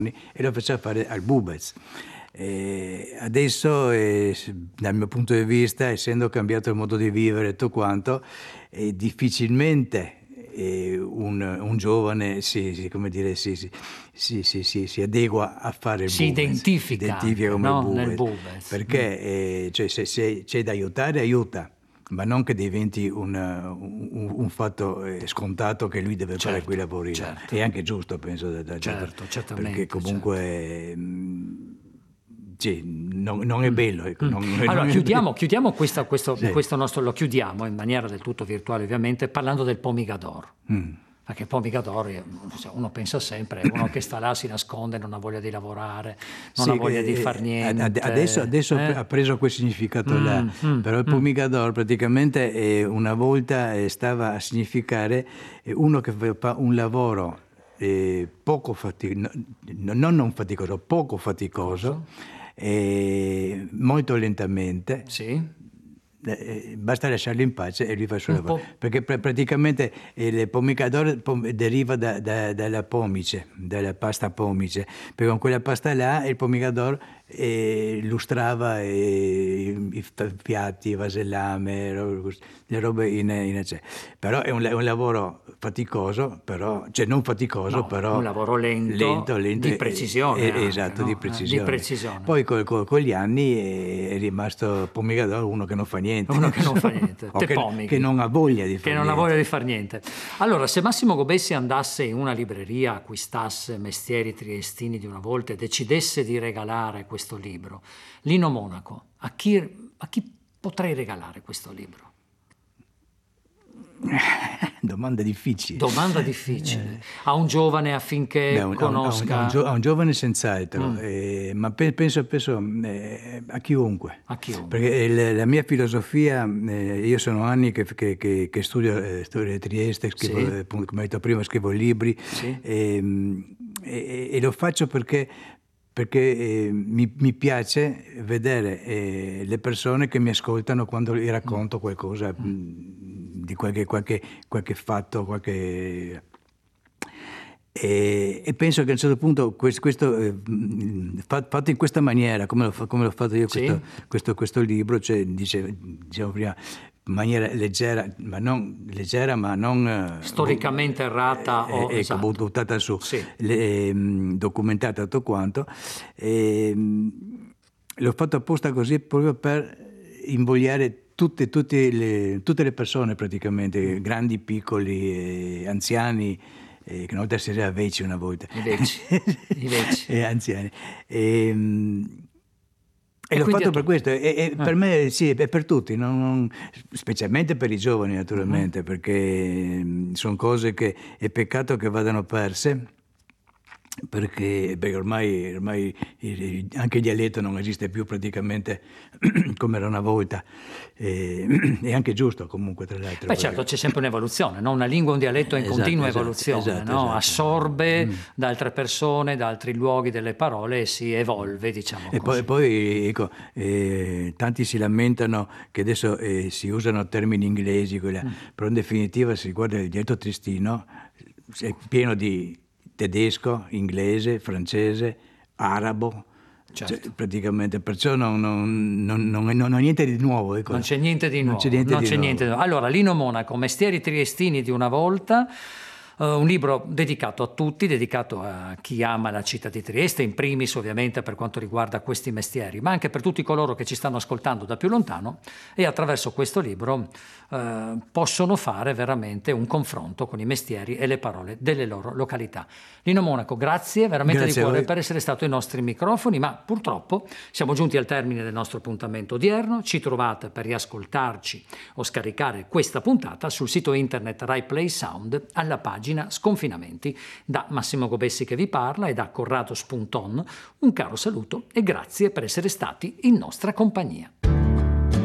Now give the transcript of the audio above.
e lo faceva fare al Bubez. Adesso, dal mio punto di vista, essendo cambiato il modo di vivere e tutto quanto, difficilmente un giovane si adegua a fare il si Bubez. identifica come no? il Bubez, nel Bubez. Perché cioè, se c'è da aiutare, aiuta, ma non che diventi un fatto scontato che lui deve fare quei lavori. Certo. È anche giusto, penso, certamente, perché comunque non è bello. Ecco, allora chiudiamo questo nostro, lo chiudiamo in maniera del tutto virtuale ovviamente, parlando del Pomigador. Perché Pomigador, uno pensa sempre, uno che sta là, si nasconde, non ha voglia di lavorare, non ha voglia di far niente. Adesso ha preso quel significato là, però il Pomigador praticamente una volta stava a significare uno che fa un lavoro poco faticoso, non faticoso, poco faticoso, molto lentamente. Sì. Basta lasciarlo in pace e lui fa il suo lavoro, perché praticamente il Pomigador deriva dalla pomice, dalla pasta pomice, perché con quella pasta là il Pomigador lustrava i piatti, i vasellame, le robe in acciaio. Però è un lavoro faticoso, però, cioè non faticoso, però un lavoro lento di precisione. Esatto, anche, di precisione. Poi con gli anni è rimasto Pomigador uno che non fa niente. Uno che non fa niente. che non ha voglia di fare niente. Che non ha voglia di far niente. Allora, se Massimo Gobessi andasse in una libreria, acquistasse Mestieri triestini di una volta e decidesse di regalare questo libro, Lino Monaco, a chi potrei regalare questo libro? Domanda difficile. A un giovane affinché conosca... A un giovane senz'altro, ma penso a chiunque. Perché la mia filosofia, io sono anni che studio storia di Trieste, scrivo, come ho detto prima, scrivo libri, e lo faccio perché mi piace vedere le persone che mi ascoltano quando gli racconto qualcosa di qualche fatto, e penso che a un certo punto questo fatto in questa maniera, come l'ho fatto io questo libro, cioè diciamo prima, in maniera leggera, ma non storicamente errata o buttata su, documentata tutto quanto. L'ho fatto apposta così, proprio per invogliare tutte le persone, praticamente, grandi, piccoli, anziani, che una volta si era vecchi, una volta i vecchi. Anziani, e l'ho fatto per questo, e per me sì, è per tutti, specialmente per i giovani, naturalmente, perché sono cose che è peccato che vadano perse, perché ormai anche il dialetto non esiste più praticamente come era una volta, è anche giusto comunque, tra l'altro. Certo, c'è sempre un'evoluzione, no? Una lingua, un dialetto è in continua evoluzione, esatto. Assorbe da altre persone, da altri luoghi delle parole e si evolve, diciamo così. E poi ecco, tanti si lamentano che adesso si usano termini inglesi, però in definitiva, se si guarda il dialetto triestino, è pieno di tedesco, inglese, francese, arabo, cioè, praticamente, perciò non ho niente di nuovo. Ecco. Non c'è niente di nuovo. Allora, Lino Monaco, Mestieri triestini di una volta, un libro dedicato a tutti, dedicato a chi ama la città di Trieste, in primis ovviamente per quanto riguarda questi mestieri, ma anche per tutti coloro che ci stanno ascoltando da più lontano e attraverso questo libro possono fare veramente un confronto con i mestieri e le parole delle loro località. Lino Monaco, grazie veramente di cuore per essere stato ai nostri microfoni, ma purtroppo siamo giunti al termine del nostro appuntamento odierno. Ci trovate per riascoltarci o scaricare questa puntata sul sito internet Rai Play Sound alla pagina Sconfinamenti. Da Massimo Gobessi che vi parla e da Corrado Spunton un caro saluto e grazie per essere stati in nostra compagnia.